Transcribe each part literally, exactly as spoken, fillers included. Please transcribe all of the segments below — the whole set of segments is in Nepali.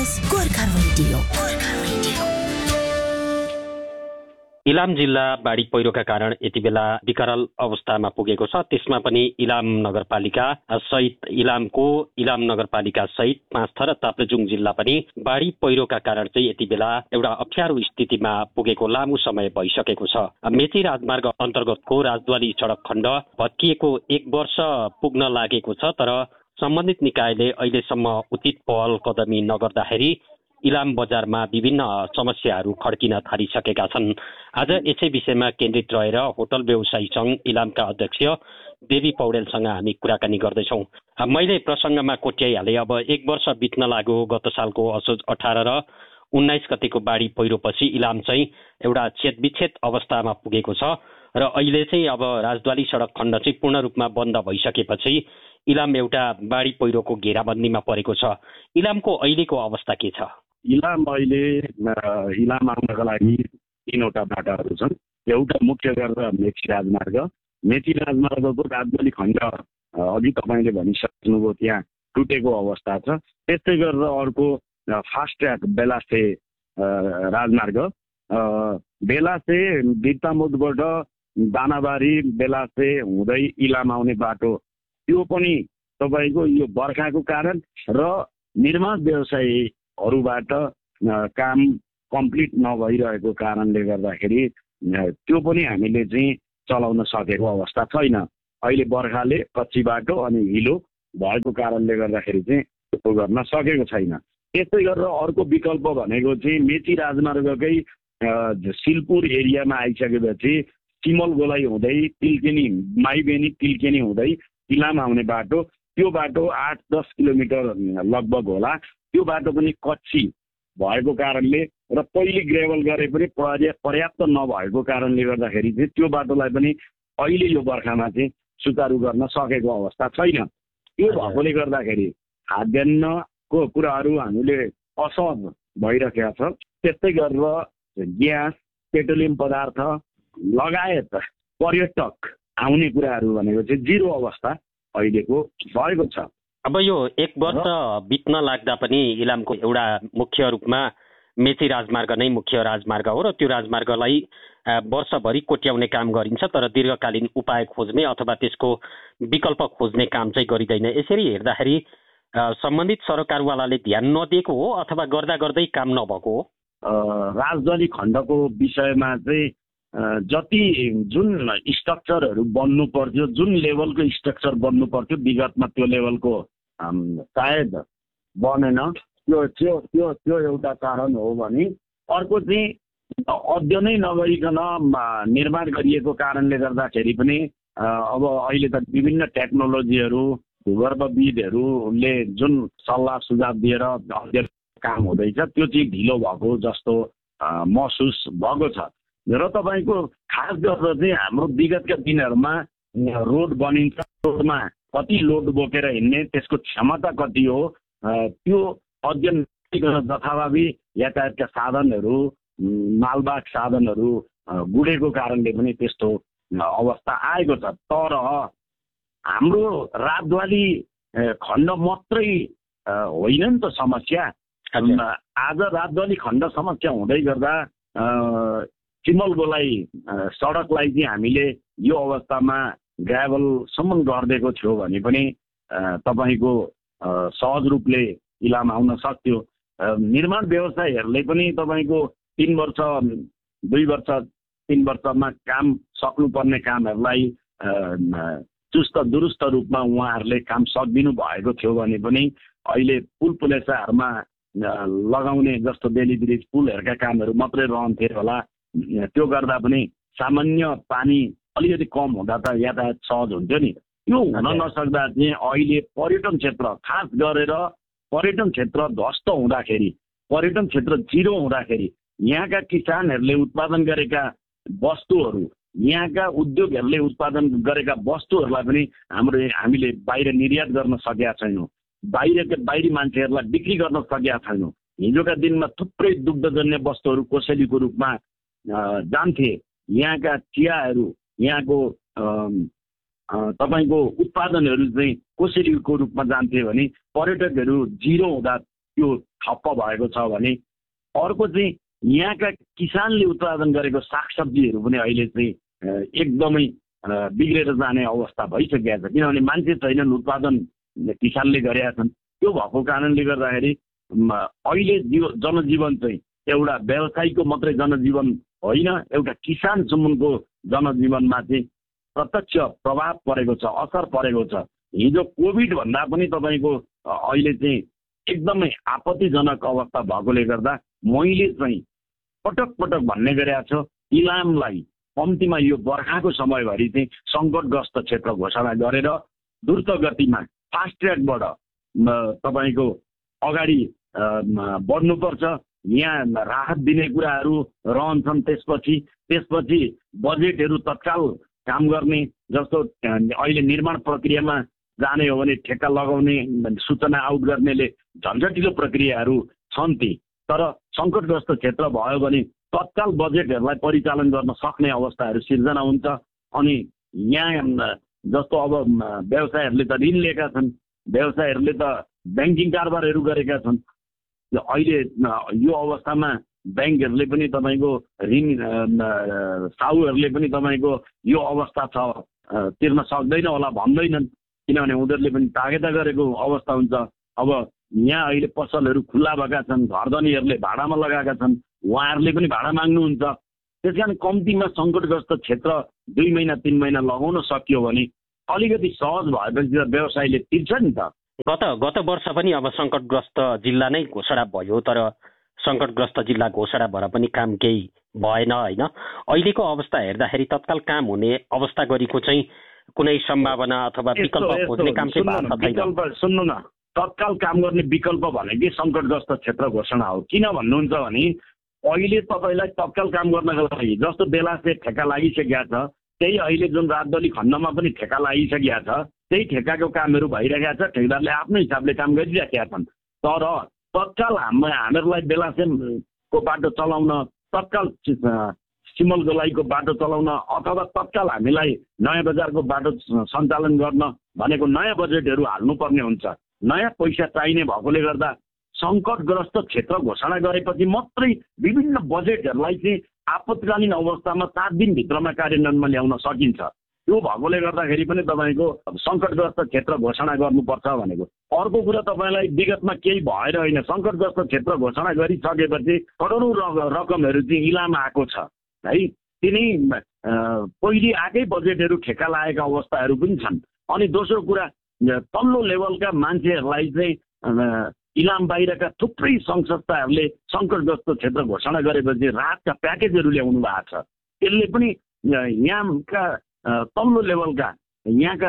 सुन्नुहोस् गोर्खा रेडियो। गोर्खा रेडियो। इलाम जिल्ला बाढी पहिरोका कारण यति बेला विकराल अवस्थामा पुगेको छ। त्यसमा पनि इलाम नगरपालिका सहित इलामको इलाम नगरपालिका सहित पाँचथर र ताप्लेजुङ जिल्ला पनि बाढी पहिरोका कारण चाहिँ यति बेला एउटा अप्ठ्यारो स्थितिमा पुगेको लामो समय भइसकेको छ। मेची राजमार्ग अन्तर्गतको राजद्वारी सडक खण्ड भत्किएको एक वर्ष पुग्न लागेको छ, तर सम्बन्धित निकायले अहिलेसम्म उचित पहल कदमी नगर्दाखेरि इलाम बजारमा विभिन्न समस्याहरू खड्किन थालिसकेका छन्। आज यसै विषयमा केन्द्रित रहेर होटल व्यवसायी सङ्घ इलामका अध्यक्ष देवी पौडेलसँग हामी कुराकानी गर्दैछौँ। मैले प्रसङ्गमा कोट्याइहालेँ, अब एक वर्ष बित्न लाग्यो। गत सालको असोज अठार र उन्नाइस गतिको बाढी पहिरोपछि इलाम चाहिँ एउटा छेदविच्छेद अवस्थामा पुगेको छ र अहिले चाहिँ अब राजद्वारी सडक खण्ड चाहिँ पूर्ण रूपमा बन्द भइसकेपछि इलाम एउटा बाढी पहिरोको घेराबन्दीमा परेको छ। इलामको अहिलेको अवस्था के छ? इलाम अहिले इलाम आउनका लागि तीनवटा बाटाहरू छन्। एउटा मुख्य गरेर मेची राजमार्ग, मेची राजमार्गको राजद्वारी खण्ड अघि तपाईँले भनिसक्नुभयो, त्यहाँ टुटेको अवस्था छ। त्यस्तै गरेर अर्को फास्ट ट्र्याक बेलासे राजमार्ग, बेलासे बिर्तामोडबाट दानाबारी बेलासे हुँदै इलाम आउने बाटो, त्यो पनि तपाईँको यो बर्खाको कारण र निर्माण व्यवसायीहरूबाट काम कम्प्लिट नभइरहेको कारणले गर्दाखेरि त्यो पनि हामीले चाहिँ चलाउन सकेको अवस्था छैन। अहिले बर्खाले कच्ची बाटो अनि हिलो भएको कारणले गर्दाखेरि चाहिँ त्यो गर्न सकेको छैन। त्यस्तै गरेर अर्को विकल्प भनेको चाहिँ मेची राजमार्गकै सिलपुर एरियामा आइसकेपछि सिमल गोलाई हुँदै तिल्केनी माइबेनी तिल्केनी हुँदै इलाम आउने बाटो, त्यो बाटो आठ दस किलोमिटर लगभग होला। त्यो बाटो पनि कच्ची भएको कारणले र पहिले ग्रेभल गरे पनि पर्याप्त नभएको कारणले गर्दाखेरि चाहिँ त्यो बाटोलाई पनि अहिले यो बर्खामा चाहिँ सुचारू गर्न सकेको अवस्था छैन। त्यो भएकोले गर्दाखेरि खाद्यान्नको कुराहरू हामीले असहज भइरहेका छ। त्यस्तै गरेर ग्यास, पेट्रोलियम पदार्थ लगायत पर्यटक आउने कुराहरू भनेको चाहिँ जिरो अवस्था अहिलेको भएको छ। अब यो एक वर्ष बित्न लाग्दा पनि इलामको एउटा मुख्य रूपमा मेची राजमार्ग नै मुख्य राजमार्ग हो र त्यो राजमार्गलाई वर्षभरि कोट्याउने काम गरिन्छ, तर दीर्घकालीन उपाय खोज्ने अथवा त्यसको विकल्प खोज्ने काम चाहिँ गरिँदैन। यसरी हेर्दाखेरि सम्बन्धित सरकारवालाले ध्यान नदिएको हो अथवा गर्दा गर्दै काम नभएको हो? राजद्वारी खण्डको विषयमा चाहिँ जति जुन स्ट्रक्चरहरू बन्नु पर्थ्यो, जुन लेभलको स्ट्रक्चर बन्नु पर्थ्यो विगतमा त्यो लेभलको सायद बनेन। त्यो त्यो त्यो त्यो एउटा कारण हो भने अर्को चाहिँ अध्ययनै नगरिकन निर्माण गरिएको कारणले गर्दाखेरि पनि अब अहिले त विभिन्न टेक्नोलोजीहरू भूगर्भविदहरूले जुन सल्लाह सुझाव दिएर अध्ययन काम हुँदैछ त्यो चाहिँ ढिलो भएको जस्तो महसुस भएको छ। र तपाईँको खास गरेर चाहिँ हाम्रो विगतका दिनहरूमा रोड बनिन्छ, रोडमा कति लोड बोकेर हिँड्ने, त्यसको क्षमता कति हो, त्यो अध्ययन जथाभावी यातायातका साधनहरू, मालवाहक साधनहरू गुडेको कारणले पनि त्यस्तो अवस्था आएको छ। तर हाम्रो राजद्वारी खण्ड मात्रै होइन नि त समस्या। आज राजद्वारी खण्ड समस्या हुँदै गर्दा सिमल गोलाई सडकलाई चाहिँ हामीले यो अवस्थामा ग्राभलसम्म गरिदिएको थियो भने पनि तपाईँको सहज रूपले इलाम आउन सक्थ्यो। निर्माण व्यवसायीहरूले पनि तपाईँको तिन वर्ष दुई वर्ष तिन वर्षमा काम सक्नुपर्ने कामहरूलाई चुस्त दुरुस्त रूपमा उहाँहरूले काम सकिदिनु भएको थियो भने पनि अहिले पुल पुलेसाहरूमा लगाउने जस्तो बेली ब्रिज पुलहरूका कामहरू मात्रै रहन्थे होला। त्यो गर्दा पनि सामान्य पानी अलिकति कम हुँदा त यातायात सहज हुन्थ्यो नि। त्यो हुन नसक्दा चाहिँ अहिले पर्यटन क्षेत्र, खास गरेर पर्यटन क्षेत्र ध्वस्त हुँदाखेरि, पर्यटन क्षेत्र जिरो हुँदाखेरि यहाँका किसानहरूले उत्पादन गरेका वस्तुहरू, यहाँका उद्योगहरूले उत्पादन गरेका वस्तुहरूलाई पनि हाम्रो हामीले बाहिर निर्यात गर्न सकेका छैनौँ। बाहिरका बाहिरी मान्छेहरूलाई बिक्री गर्न सकेका छैनौँ। हिजोका दिनमा थुप्रै दुग्धजन्य वस्तुहरू कोसेलीको रूपमा जान्थे। यहाँका चियाहरू, यहाँको तपाईँको उत्पादनहरू चाहिँ कोसेलीको रूपमा जान्थे भने पर्यटकहरू जिरो हुँदा त्यो ठप्प भएको छ भने अर्को चाहिँ यहाँका किसानले उत्पादन गरेको सागसब्जीहरू पनि अहिले चाहिँ एकदमै बिग्रेर जाने अवस्था भइसकेको छ। किनभने मान्छे छैनन्, उत्पादन किसानले गरेका छन्। त्यो भएको कारणले गर्दाखेरि अहिले जीव जनजीवन चाहिँ एउटा व्यवसायीको मात्रै जनजीवन होइन, एउटा किसानसम्मको जनजीवनमा चाहिँ प्रत्यक्ष प्रभाव परेको छ, असर परेको छ। हिजो कोभिड भन्दा पनि तपाईँको अहिले चाहिँ एकदमै आपत्तिजनक अवस्था भएकोले गर्दा मैले चाहिँ पटक पटक भन्ने गरेका छु, इलामलाई कम्तीमा यो बर्खाको समयभरि चाहिँ सङ्कटग्रस्त क्षेत्र घोषणा गरेर द्रुत गतिमा फास्ट ट्र्याकबाट तपाईँको अगाडि बढ्नुपर्छ। यहाँ राहत दिने कुराहरू रहन्छन्। त्यसपछि त्यसपछि बजेटहरू तत्काल काम गर्ने, जस्तो अहिले निर्माण प्रक्रियामा जाने हो भने ठेक्का लगाउने सूचना आउट गर्नेले झन्झटिलो प्रक्रियाहरू छन् ती। तर सङ्कटग्रस्त क्षेत्र भयो भने तत्काल बजेटहरूलाई परिचालन गर्न सक्ने अवस्थाहरू सिर्जना हुन्छ। अनि यहाँ जस्तो अब व्यवसायहरूले त ऋण लिएका छन्, व्यवसायहरूले त ब्याङ्किङ कारोबारहरू गरेका छन्। अहिले यो अवस्थामा ब्याङ्कहरूले पनि तपाईँको ऋण साहुहरूले पनि तपाईँको यो अवस्था छ तिर्न सक्दैन होला भन्दैनन्, किनभने उनीहरूले पनि तागेता गरेको अवस्था हुन्छ। अब यहाँ अहिले पसलहरू खुल्ला भएका छन्, घरधनीहरूले भाडामा लगाएका छन्, उहाँहरूले पनि भाडा माग्नुहुन्छ। त्यस कारण कम्तीमा सङ्कटग्रस्त क्षेत्र दुई महिना तिन महिना लगाउन सकियो भने अलिकति सहज भएपछि त व्यवसायले तिर्छ नि त। गत गत वर्ष पनि अब सङ्कटग्रस्त जिल्ला नै घोषणा भयो, तर सङ्कटग्रस्त जिल्ला घोषणा भएर पनि काम केही भएन होइन। अहिलेको अवस्था हेर्दाखेरि तत्काल काम हुने अवस्था गरेको चाहिँ कुनै सम्भावना अथवा विकल्प खोज्ने काम चाहिँ भएको छैन। सुन्नु न, तत्काल काम गर्ने विकल्प भनेकै सङ्कटग्रस्त क्षेत्र घोषणा हो। किन भन्नुहुन्छ भने अहिले तपाईँलाई तत्काल काम गर्नको लागि जस्तो बेलासे ठेक्का लागिसकेका छ, त्यही अहिले जुन राजदली खण्डमा पनि ठेक्का लागिसकेका छ, त्यही ठेक्काको कामहरू भइरहेका छ। ठेकेदारले आफ्नो हिसाबले काम गरिरहेका छन्। तर तत्काल हाम्रो हामीहरूलाई बेलासेको बाटो चलाउन, तत्काल सिमल गोलाईको बाटो चलाउन अथवा तत्काल हामीलाई नयाँ बजारको बाटो सञ्चालन गर्न भनेको नयाँ बजेटहरू हाल्नुपर्ने हुन्छ। नयाँ पैसा चाहिने भएकोले गर्दा सङ्कटग्रस्त क्षेत्र घोषणा गरेपछि मात्रै विभिन्न बजेटहरूलाई चाहिँ आपतकालीन अवस्थामा सात दिनभित्रमा कार्यान्वयनमा ल्याउन सकिन्छ। त्यो भएकोले गर्दाखेरि पनि तपाईँको सङ्कटग्रस्त क्षेत्र घोषणा गर्नुपर्छ भनेको। अर्को कुरा तपाईँलाई विगतमा केही भएर होइन, सङ्कटग्रस्त क्षेत्र घोषणा गरिसकेपछि करोडौँ रकमहरू चाहिँ इलाम आएको छ है। तिनै पहिले आएकै बजेटहरू ठेक्का लागेका अवस्थाहरू पनि छन्। अनि दोस्रो कुरा, तल्लो लेभलका मान्छेहरूलाई चाहिँ इलाम बाहिरका थुप्रै सङ्घ संस्थाहरूले सङ्कटग्रस्त क्षेत्र घोषणा गरेपछि राहतका प्याकेजहरू ल्याउनु भएको छ। त्यसले पनि यहाँका तल्लो लेभलका यहाँका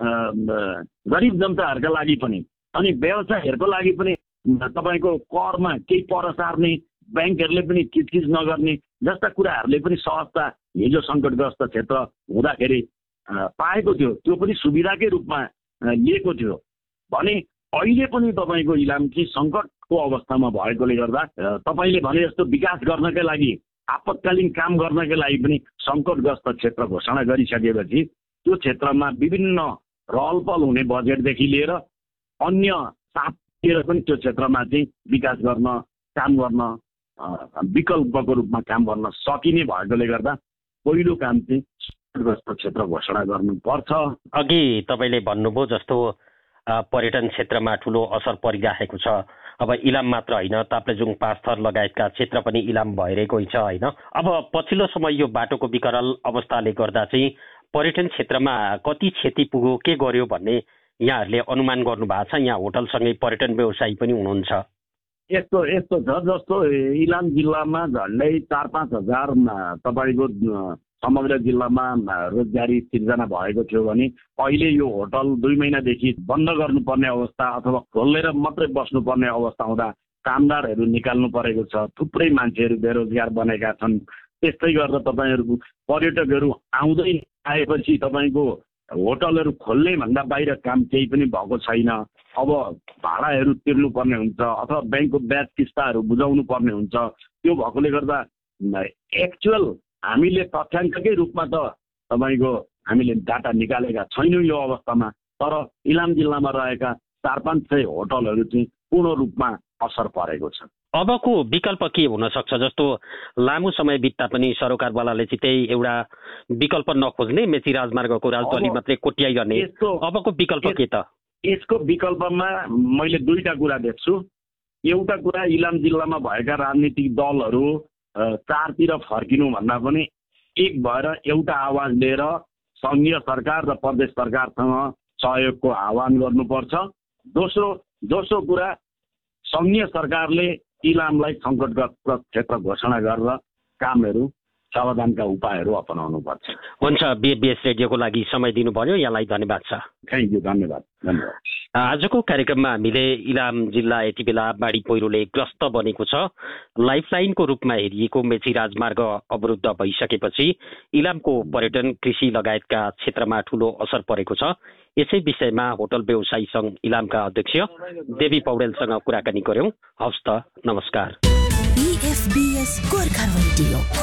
गरिब जनताहरूका लागि पनि अनि व्यवसायहरूको लागि पनि तपाईँको करमा केही पर सार्ने, ब्याङ्कहरूले पनि किचकिच नगर्ने जस्ता कुराहरूले पनि सहजता हिजो सङ्कटग्रस्त क्षेत्र हुँदाखेरि पाएको थियो। त्यो पनि सुविधाकै रूपमा लिएको थियो भने अहिले पनि तपाईँको इलाम चाहिँ सङ्कटको अवस्थामा भएकोले गर्दा तपाईँले भने जस्तो विकास गर्नकै लागि, आपतकालीन काम गर्नकै लागि पनि सङ्कटग्रस्त क्षेत्र घोषणा गरिसकेपछि त्यो क्षेत्रमा विभिन्न रहलपहल हुने बजेटदेखि लिएर अन्य साथतिर पनि त्यो क्षेत्रमा चाहिँ विकास गर्न, काम गर्न, विकल्पको रूपमा काम गर्न सकिने भएकोले गर्दा पहिलो काम चाहिँ सङ्कटग्रस्त क्षेत्र घोषणा गर्नुपर्छ। अघि तपाईँले भन्नुभयो जस्तो पर्यटन क्षेत्रमा ठुलो असर परिरहेको छ। अब इलाम मात्र होइन, ताप्लेजुङ, पाँचथर लगायतका क्षेत्र पनि इलाम भइरहेकै छ होइन। अब पछिल्लो समय यो बाटोको विकराल अवस्थाले गर्दा चाहिँ पर्यटन क्षेत्रमा कति क्षति पुग्यो, के गर्यो भन्ने यहाँहरूले अनुमान गर्नु भएको छ? यहाँ होटलसँगै पर्यटन व्यवसायी पनि हुनुहुन्छ। यस्तो यस्तो छ, जस्तो इलाम जिल्लामा झन्डै चार पाँच हजार तपाईँको समग्र जिल्लामा रोजगारी सिर्जना भएको थियो भने अहिले यो होटल दुई महिनादेखि बन्द गर्नुपर्ने अवस्था अथवा खोलेर मात्रै बस्नुपर्ने अवस्था हुँदा कामदारहरू निकाल्नु परेको छ। थुप्रै मान्छेहरू बेरोजगार बनेका छन्। त्यस्तै गरेर तपाईँहरूको पर्यटकहरू आउँदै आएपछि तपाईँको होटलहरू खोल्ने भन्दा बाहिर काम केही पनि भएको छैन। अब भाडाहरू तिर्नुपर्ने हुन्छ अथवा ब्याङ्कको ब्याज किस्ताहरू बुझाउनु पर्ने हुन्छ। त्यो भएकोले गर्दा एक्चुअल हामीले तथ्याङ्ककै रूपमा त तपाईँको हामीले डाटा निकालेका छैनौँ यो अवस्थामा। तर इलाम जिल्लामा रहेका चार पाँच सय होटलहरू चाहिँ पूर्ण रूपमा असर परेको छ। अबको विकल्प के हुन सक्छ? जस्तो लामो समय बित्दा पनि सरोकारवालाले चाहिँ त्यही एउटा विकल्प नखोज्ने, मेची राजमार्गको राजदली मात्रै कोट्याइरहने, अबको विकल्प के त? यसको विकल्पमा मैले दुईटा कुरा देख्छु। एउटा कुरा, इलाम जिल्लामा भएका राजनीतिक दलहरू चारतिर फर्किनु भन्दा पनि एक भएर एउटा आवाज लिएर सङ्घीय सरकार र प्रदेश सरकारसँग सहयोगको आह्वान गर्नुपर्छ। दोस्रो दोस्रो कुरा, सङ्घीय सरकारले इलामलाई सङ्कटग्रस्त क्षेत्र घोषणा गरेर कामहरू समाधानका उपायहरू अपनाउनुपर्छ। हुन्छ, बिएफबिएस रेडियोको लागि समय दिनुभयो, यहाँलाई धन्यवाद छ। थ्याङ्क यू, धन्यवाद धन्यवाद। आजको कार्यक्रममा हामीले इलाम जिल्ला यति बेला बाढी पहिरोले ग्रस्त बनेको छ, लाइफलाइनको रूपमा हेरिएको मेची राजमार्ग अवरुद्ध भइसकेपछि इलामको पर्यटन, कृषि लगायतका क्षेत्रमा ठूलो असर परेको छ। यसै विषयमा होटल व्यवसायी सङ्घ इलामका अध्यक्ष देवी पौडेलसँग कुराकानी गर्यौं। हवस् त, नमस्कार। बिएफबिएस गोर्खा रेडियो।